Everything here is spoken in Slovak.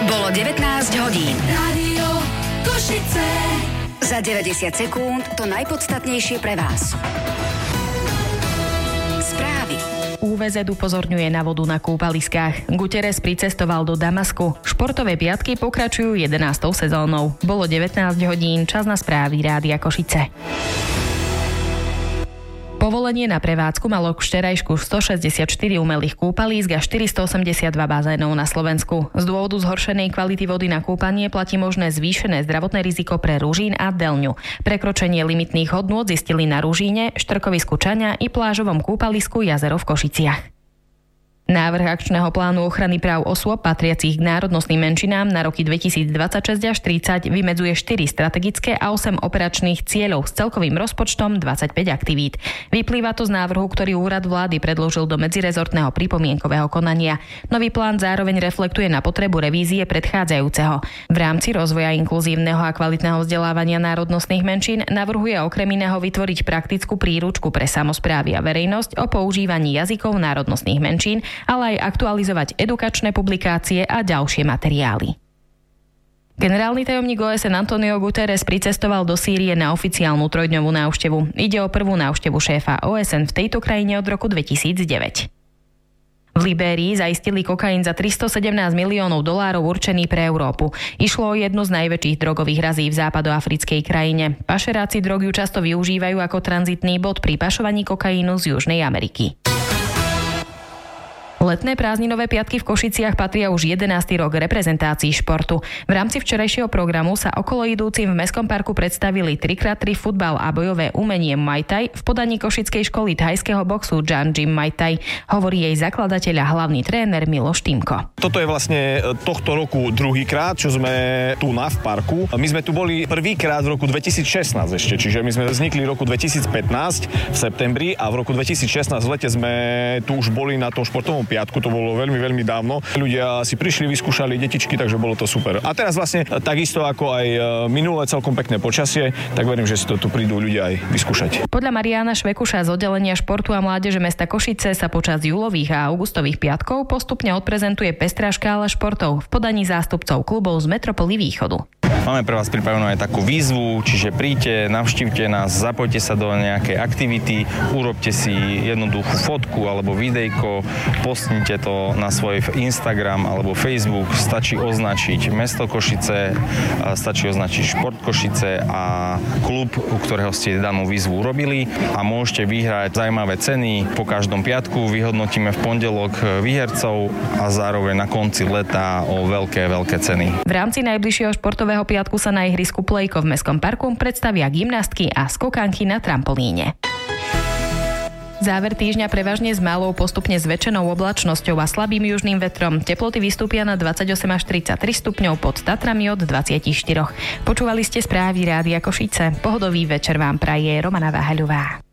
Bolo 19 hodín. Rádio Košice. Za 90 sekúnd to najpodstatnejšie pre vás. Správy. UVZ upozorňuje na vodu na kúpaliskách. Guterres pricestoval do Damasku. Športové piatky pokračujú 11. sezónou. Bolo 19 hodín, čas na správy Rádia Košice. Povolenie na prevádzku malo k včerajšku 164 umelých kúpalísk a 482 bazénov na Slovensku. Z dôvodu zhoršenej kvality vody na kúpanie platí možné zvýšené zdravotné riziko pre Ružín a Delňu. Prekročenie limitných hodnôt zistili na Ružíne, Štrkovisku Čaňa i plážovom kúpalisku Jazero v Košiciach. Návrh akčného plánu ochrany práv osôb patriacich k národnostným menšinám na roky 2026 až 30 vymedzuje 4 strategické a 8 operačných cieľov s celkovým rozpočtom 25 aktivít. Vyplýva to z návrhu, ktorý úrad vlády predložil do medzirezortného pripomienkového konania. Nový plán zároveň reflektuje na potrebu revízie predchádzajúceho. V rámci rozvoja inkluzívneho a kvalitného vzdelávania národnostných menšín navrhuje okrem iného vytvoriť praktickú príručku pre samosprávy a verejnosť o používaní jazykov národnostných menšín, ale aj aktualizovať edukačné publikácie a ďalšie materiály. Generálny tajomník OSN Antonio Guterres pricestoval do Sýrie na oficiálnu 3-dňovú návštevu. Ide o prvú návštevu šéfa OSN v tejto krajine od roku 2009. V Libérii zaistili kokain za $317 miliónov určený pre Európu. Išlo o jednu z najväčších drogových razí v západoafrickej krajine. Pašeráci drog ju často využívajú ako tranzitný bod pri pašovaní kokainu z Južnej Ameriky. Letné prázdninové piatky v Košiciach patria už 11. rok reprezentácií športu. V rámci včerajšieho programu sa okoloidúcim v Mestskom parku predstavili 3x3 futbal a bojové umenie Muay Thai v podaní košickej školy thajského boxu Jan Gym Muay Thai, hovorí jej zakladateľ a hlavný tréner Miloš Týmko. Toto je vlastne tohto roku druhýkrát, čo sme tu v parku. My sme tu boli prvýkrát v roku 2016 ešte, čiže my sme vznikli v roku 2015 v septembri a v roku 2016 v lete sme tu už boli na tom športovom piatku, to bolo veľmi, veľmi dávno. Ľudia si prišli, vyskúšali detičky, takže bolo to super. A teraz vlastne takisto ako aj minulé celkom pekné počasie, tak verím, že si to tu prídu ľudia aj vyskúšať. Podľa Mariána Švekuša z oddelenia športu a mládeže mesta Košice sa počas júlových a augustových piatkov postupne odprezentuje pestrá škála športov v podaní zástupcov klubov z metropoly Východu. Máme pre vás pripravenú aj takú výzvu, čiže príďte, navštívte nás, zapojte sa do nejakej aktivity, urobte si jednoduchú fotku alebo videjko, postnite to na svoj Instagram alebo Facebook, stačí označiť mesto Košice, stačí označiť Šport Košice a klub, u ktorého ste danú výzvu urobili a môžete vyhrať zaujímavé ceny. Po každom piatku vyhodnotíme v pondelok výhercov a zároveň na konci leta o veľké ceny. V rámci najbližšieho športového piatku sa na ihrisku Plejko v Mestskom parku predstavia gymnastky a skokánky na trampolíne. Záver týždňa prevažne s malou postupne zväčšenou oblačnosťou a slabým južným vetrom. Teploty vystúpia na 28 až 33 stupňov, pod Tatrami od 24. Počúvali ste správy Rádia Košice. Pohodový večer vám praje Romana Váhaľová.